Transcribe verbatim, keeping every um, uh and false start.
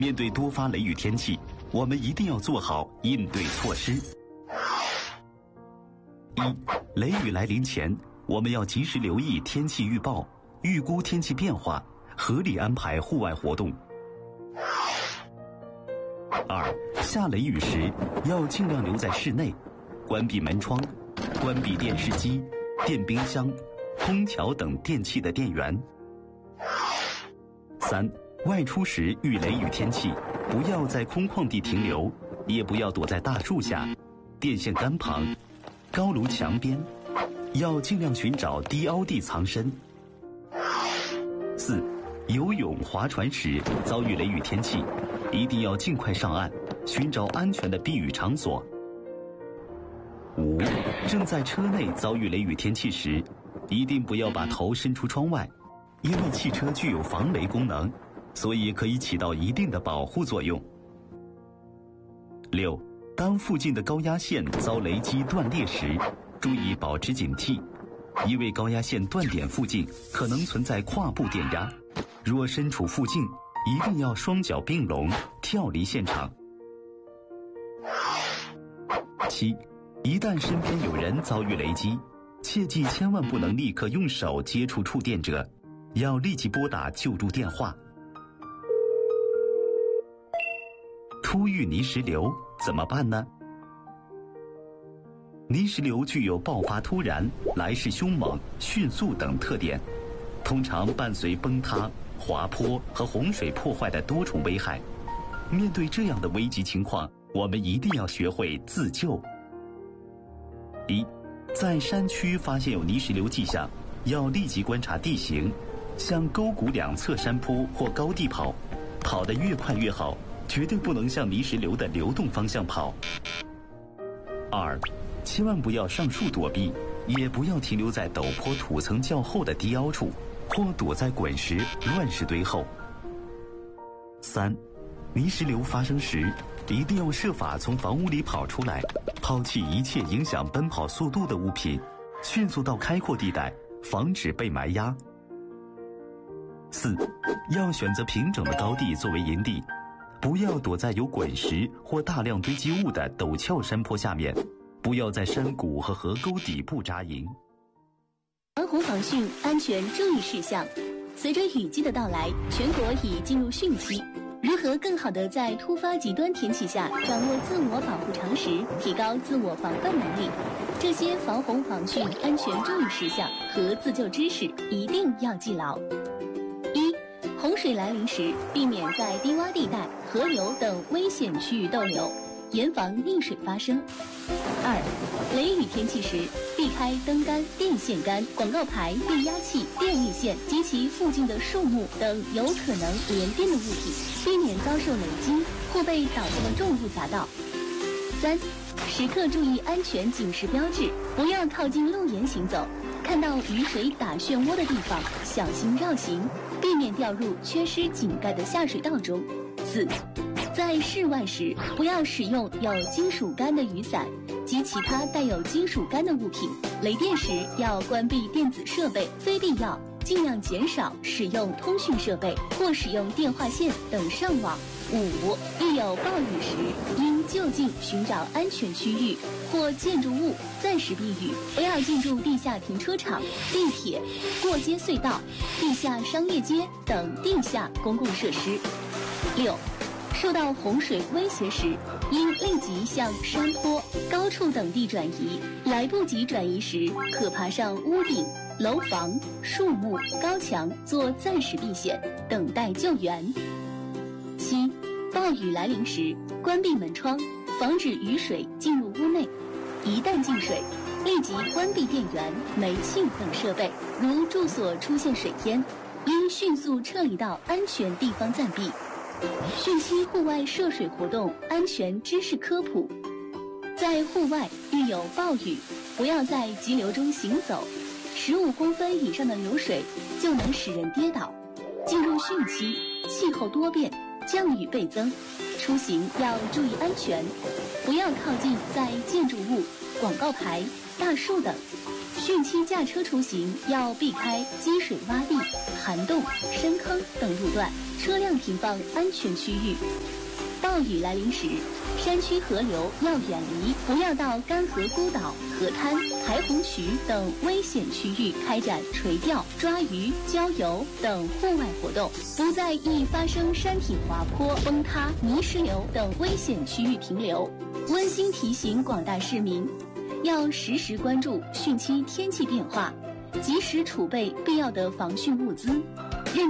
面对多发雷雨天气，我们一定要做好应对措施。一、雷雨来临前，我们要及时留意天气预报，预估天气变化，合理安排户外活动。二、下雷雨时要尽量留在室内，关闭门窗，关闭电视机、电冰箱、空调等电器的电源。三、外出时遇雷雨天气，不要在空旷地停留，也不要躲在大树下、电线杆旁、高楼墙边，要尽量寻找低凹地藏身。四、游泳、划船时遭遇雷雨天气，一定要尽快上岸，寻找安全的避雨场所。五、正在车内遭遇雷雨天气时，一定不要把头伸出窗外，因为汽车具有防雷功能，所以可以起到一定的保护作用。六、当附近的高压线遭雷击断裂时，注意保持警惕，因为高压线断点附近可能存在跨步电压，若身处附近，一定要双脚并拢，跳离现场。七、一旦身边有人遭遇雷击，切记千万不能立刻用手接触触电者，要立即拨打救助电话。突遇泥石流怎么办呢？泥石流具有爆发突然、来势凶猛、迅速等特点，通常伴随崩塌、滑坡和洪水破坏的多重危害。面对这样的危急情况，我们一定要学会自救。一、在山区发现有泥石流迹象，要立即观察地形，向沟谷两侧山坡或高地跑，跑得越快越好，绝对不能向泥石流的流动方向跑。二、千万不要上树躲避，也不要停留在陡坡土层较厚的低凹处，或躲在滚石、乱石堆后。三、泥石流发生时，一定要设法从房屋里跑出来，抛弃一切影响奔跑速度的物品，迅速到开阔地带，防止被埋压。四、要选择平整的高地作为营地，不要躲在有滚石或大量堆积物的陡峭山坡下面，不要在山谷和河沟底部扎营。 防洪防汛安全注意事项。随着雨季的到来，全国已进入汛期。如何更好地在突发极端天气下掌握自我保护常识，提高自我防范能力？这些防洪防汛安全注意事项和自救知识一定要记牢。一、洪水来临时，避免在低洼地带、河流等危险区域逗留，严防溺水发生。二、雷雨天气时，避开灯杆、电线杆、广告牌、变压器、电力线及其附近的树木等有可能连电的物体，避免遭受雷击或被倒下的重物砸到。三、时刻注意安全警示标志，不要靠近路沿行走，看到雨水打漩涡的地方，小心绕行，避免掉入缺失井盖的下水道中。四、在室外时，不要使用有金属杆的雨伞及其他带有金属杆的物品。雷电时要关闭电子设备，非必要尽量减少使用通讯设备或使用电话线等上网。五、遇有暴雨时，应就近寻找安全区域或建筑物暂时避雨，不要进入地下停车场、地铁、过街隧道、地下商业街等地下公共设施。六、受到洪水威胁时，应立即向山坡、高处等地转移，来不及转移时，可爬上屋顶、楼房、树木、高墙做暂时避险，等待救援。七、暴雨来临时，关闭门窗，防止雨水进入屋内。一旦进水，立即关闭电源、煤气等设备。如住所出现水淹，应迅速撤离到安全地方暂避。汛期户外涉水活动安全知识科普：在户外遇有暴雨，不要在急流中行走，十五公分以上的流水就能使人跌倒。进入汛期，气候多变，降雨倍增，出行要注意安全，不要靠近在建筑物、广告牌、 大树等。汛期驾车出行要避开积水洼地、涵洞、深坑等路段，车辆停放安全区域。暴雨来临时，山区河流要远离，不要到干涸孤岛、河滩、排洪渠等危险区域开展垂钓、抓鱼、郊游等户外活动，不在易发生山体滑坡、崩塌、泥石流等危险区域停留。温馨提醒广大市民，要时时关注汛期天气变化，及时储备必要的防汛物资。